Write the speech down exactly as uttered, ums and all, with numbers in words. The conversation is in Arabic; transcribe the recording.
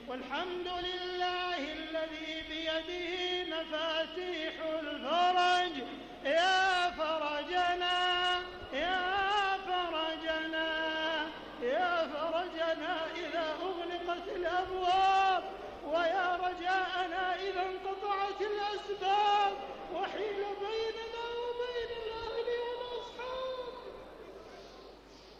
والحمد لله الذي بيده مفاتيح الفرج. يا فرجنا يا فرجنا يا فرجنا إذا أغلقت الأبواب، ويا رجاءنا إذا انقطعت الأسباب.